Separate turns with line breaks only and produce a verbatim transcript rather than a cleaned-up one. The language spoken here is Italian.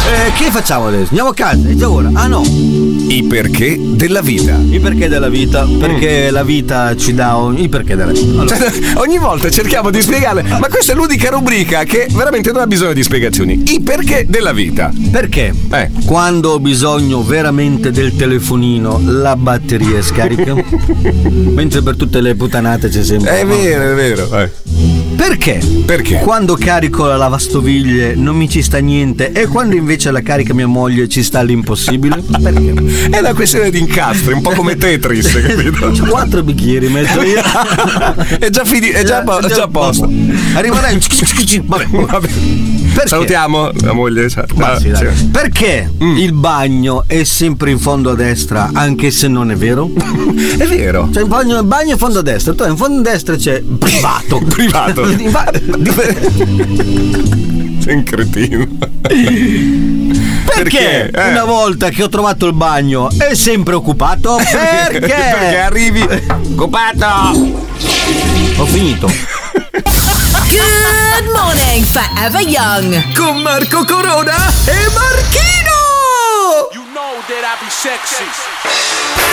Eh, che facciamo adesso? Andiamo a casa, è già ora. Ah no.
I perché della vita.
I perché della vita? Perché mm. la vita ci dà un... i perché della vita. Allora.
Cioè, ogni volta cerchiamo di spiegarle, ma questa è l'unica rubrica che veramente non ha bisogno di spiegazioni. I perché della vita.
Perché?
Eh.
Quando ho bisogno veramente del telefonino, la batteria è scarica. Mentre per tutte le puttanate c'è sempre.
È vero, è vero. Eh.
Perché?
Perché?
Quando carico la lavastoviglie non mi ci sta niente e quando invece la carica mia moglie ci sta l'impossibile? Perché?
È una questione di incastri, un po' come Tetris, capito?
C'ho quattro bicchieri metto io.
È già finito, è già, già, già a posto.
Arriverà in... Vabbè, vabbè. Perché?
Salutiamo la moglie.
Ma sì, sì. Perché mm. il bagno è sempre in fondo a destra, anche se non è vero?
È vero.
Cioè il bagno, il bagno è in fondo a destra, tu in fondo a destra c'è privato.
Privato. Sei un cretino.
Perché, perché? Eh. Una volta che ho trovato il bagno è sempre occupato? Perché?
Perché arrivi occupato.
Ho finito.
Good morning, Forever Young.
Con Marco Corona e Marchino.
You know that I be sexy.